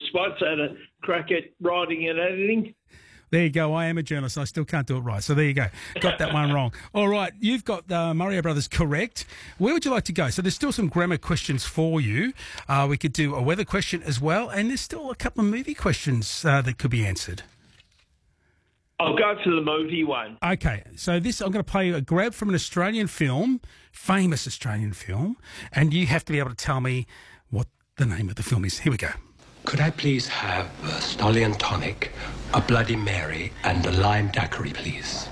spots. I had a crack at writing and editing. There you go. I am a journalist. I still can't do it right. So there you go. Got that one wrong. All right. You've got Murray Brothers correct. Where would you like to go? So there's still some grammar questions for you. We could do a weather question as well. And there's still a couple of movie questions that could be answered. I'll go for the movie one. Okay. So this, I'm going to play a grab from an Australian film, famous Australian film. And you have to be able to tell me what the name of the film is. Here we go. Could I please have a Stallion tonic, a Bloody Mary, and a lime daiquiri, please?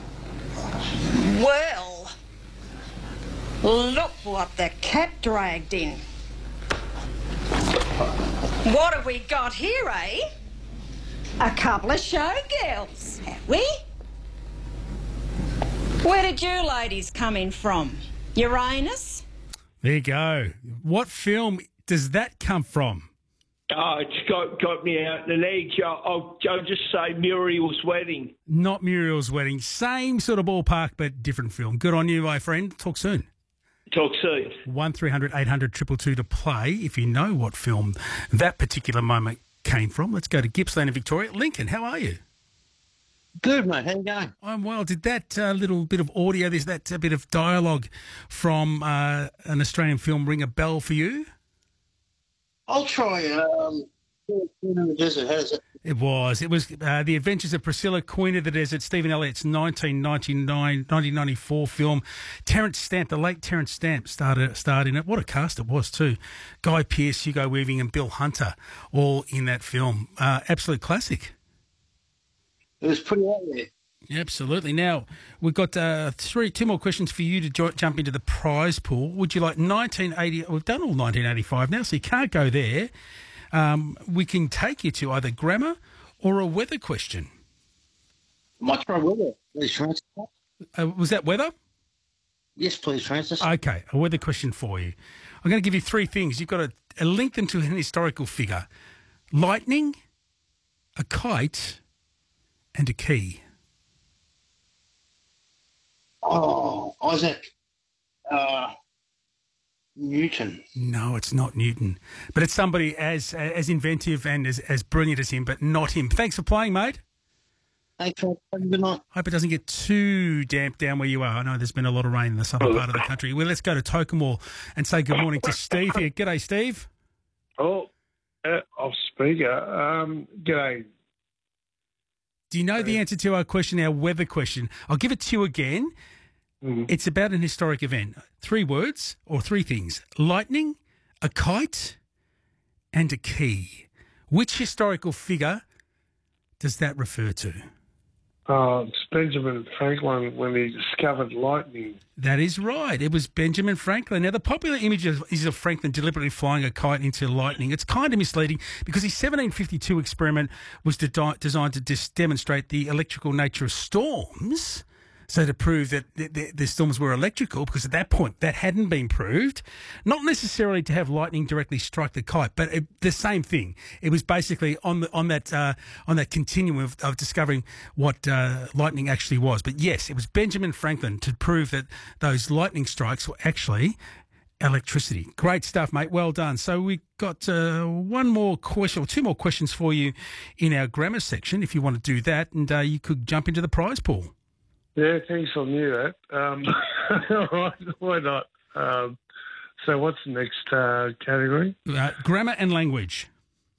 Well, look what the cat dragged in. What have we got here, eh? A couple of showgirls, have we? Where did you ladies come in from? Uranus? There you go. What film does that come from? Oh, it's got me out in an egg. I'll just say Muriel's Wedding. Not Muriel's Wedding. Same sort of ballpark, but different film. Good on you, my friend. Talk soon. Talk soon. 1300 800 222 to play if you know what film that particular moment came from. Let's go to Gippsland in Victoria. Lincoln, how are you? Good, mate. How you going? I'm well. Did that little bit of audio, that bit of dialogue from an Australian film ring a bell for you? I'll try. Queen of the Desert. How is it? It was. The Adventures of Priscilla, Queen of the Desert, Stephen Elliott's 1994 film. Terence Stamp, the late Terence Stamp, starred in it. What a cast it was too. Guy Pearce, Hugo Weaving and Bill Hunter, all in that film. Absolute classic. It was pretty out there. Absolutely. Now, we've got two more questions for you to jump into the prize pool. Would you like 1980? We've done all 1985 now, so you can't go there. We can take you to either grammar or a weather question. Might try weather, please, Francis. Was that weather? Yes, please, Francis. Okay, a weather question for you. I'm going to give you three things. You've got to link them to an historical figure. Lightning, a kite, and a key. Oh, Isaac Newton. No, it's not Newton. But it's somebody as inventive and as brilliant as him, but not him. Thanks for playing, mate. Thanks, have a good night. Hope it doesn't get too damp down where you are. I know there's been a lot of rain in the southern part of the country. Well, let's go to Tokemore and say good morning to Steve here. G'day, Steve. Oh, off speaker. G'day. Do you know the answer to our question, our weather question? I'll give it to you again. It's about an historic event. 3 words or 3 things. Lightning, a kite, and a key. Which historical figure does that refer to? It's Benjamin Franklin when he discovered lightning. That is right. It was Benjamin Franklin. Now, the popular image is of Franklin deliberately flying a kite into lightning. It's kind of misleading because his 1752 experiment was designed to demonstrate the electrical nature of storms. So to prove that the storms were electrical, because at that point that hadn't been proved, not necessarily to have lightning directly strike the kite, but the same thing. It was basically on that continuum of discovering what lightning actually was. But yes, it was Benjamin Franklin to prove that those lightning strikes were actually electricity. Great stuff, mate. Well done. So we got one more question, or 2 more questions for you in our grammar section, if you want to do that, and you could jump into the prize pool. Yeah, thanks. I knew that. All right, why not? So what's the next category? Grammar and language.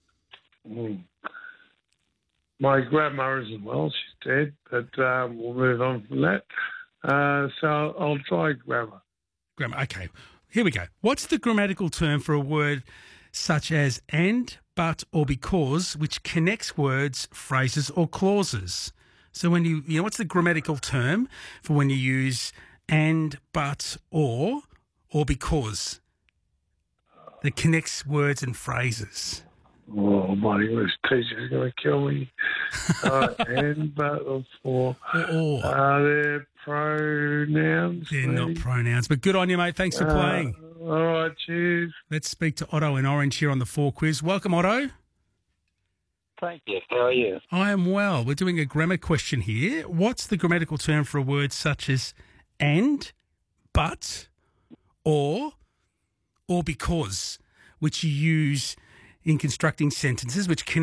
My grandmother isn't well. She's dead, but we'll move on from that. So I'll try grammar. Grammar. Okay, here we go. What's the grammatical term for a word such as and, but, or because, which connects words, phrases, or clauses? So when you know, what's the grammatical term for when you use and, but, or because that connects words and phrases? Oh, my English teacher's going to kill me. And, but, or. They're pronouns. They're not pronouns, but good on you, mate. Thanks for playing. All right, cheers. Let's speak to Otto in Orange here on the 4 quiz. Welcome, Otto. Thank you. How are you? I am well. We're doing a grammar question here. What's the grammatical term for a word such as and, but, or because, which you use in constructing sentences which can